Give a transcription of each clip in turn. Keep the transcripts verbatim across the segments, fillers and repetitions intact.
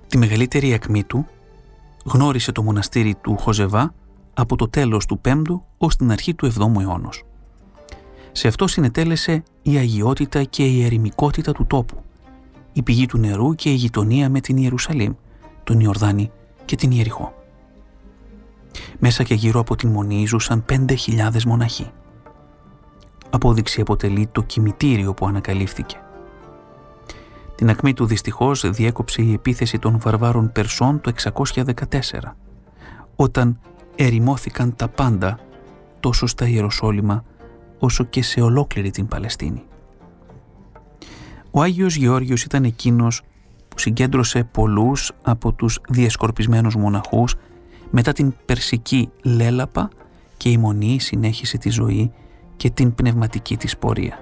Τη μεγαλύτερη ακμή του γνώρισε το μοναστήρι του Χοζεβά από το τέλος του πέμπτου ως την αρχή του εβδόμου αιώνος. Σε αυτό συνετέλεσε η αγιότητα και η ερημικότητα του τόπου, η πηγή του νερού και η γειτονία με την Ιερουσαλήμ, τον Ιορδάνη και την Ιεριχώ. Μέσα και γύρω από την μονή ζούσαν πέντε χιλιάδες μοναχοί. Απόδειξη αποτελεί το κημητήριο που ανακαλύφθηκε. Την ακμή του δυστυχώς διέκοψε η επίθεση των βαρβάρων Περσών το εξακόσια δεκατέσσερα, όταν ερημώθηκαν τα πάντα τόσο στα Ιεροσόλυμα όσο και σε ολόκληρη την Παλαιστίνη. Ο Άγιος Γεώργιος ήταν εκείνος που συγκέντρωσε πολλούς από τους διεσκορπισμένους μοναχούς μετά την περσική λέλαπα και η μονή συνέχισε τη ζωή και την πνευματική της πορεία.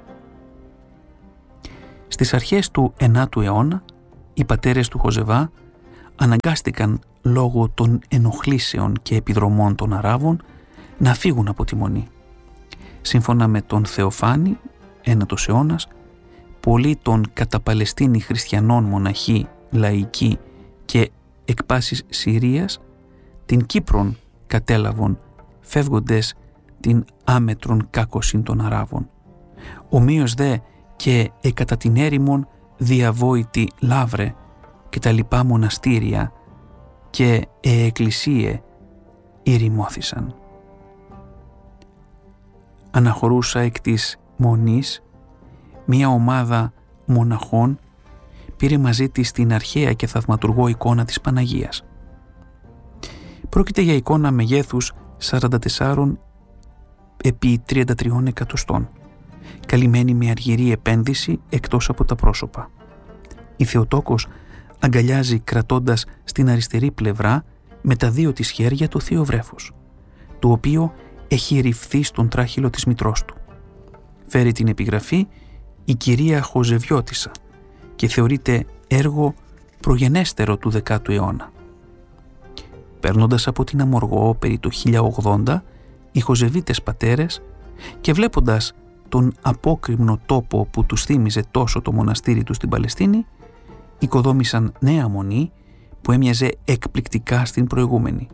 Στις αρχές του ενάτου αιώνα, οι πατέρες του Χοζεβά αναγκάστηκαν λόγω των ενοχλήσεων και επιδρομών των Αράβων να φύγουν από τη μονή. Σύμφωνα με τον Θεοφάνη, ένατος αιώνας, πολλοί των κατά Παλαιστίνη χριστιανών μοναχοί, λαϊκοί και εκ πάσης Συρίας την Κύπρον κατέλαβον φεύγοντες την άμετρον κάκωσιν των Αράβων. Ομοίως δε και εκατά την έρημον διαβόητη Λαύρε και τα λοιπά μοναστήρια και ε εκκλησίε ηρημώθησαν. Αναχωρούσα εκ της μονής μία ομάδα μοναχών πήρε μαζί της την αρχαία και θαυματουργό εικόνα της Παναγίας. Πρόκειται για εικόνα μεγέθους σαράντα τέσσερα επί τριάντα τρία εκατοστών, καλυμμένη με αργυρή επένδυση εκτός από τα πρόσωπα. Η Θεοτόκος αγκαλιάζει κρατώντας στην αριστερή πλευρά με τα δύο της χέρια το θείο βρέφος, το οποίο έχει ρυφθεί στον τράχυλο της μητρός του. Φέρει την επιγραφή «Η κυρία Χοζεβιώτισσα» και θεωρείται έργο προγενέστερο του δεκάτου αιώνα. Παίρνοντας από την Αμοργό περί το χίλια ογδόντα, οι Χοζεβίτες πατέρες και βλέποντας τον απόκρημνο τόπο που τους θύμιζε τόσο το μοναστήρι του στην Παλαιστίνη, οικοδόμησαν νέα μονή που έμοιαζε εκπληκτικά στην προηγούμενη.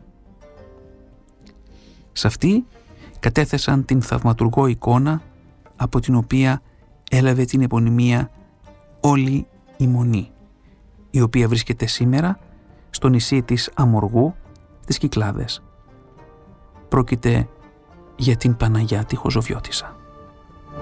Σε αυτή κατέθεσαν την θαυματουργό εικόνα από την οποία έλαβε την επωνυμία όλη η μονή, η οποία βρίσκεται σήμερα στο νησί της Αμοργού στις Κυκλάδες. Πρόκειται για την Παναγιά τη Χοζοβιώτισσα.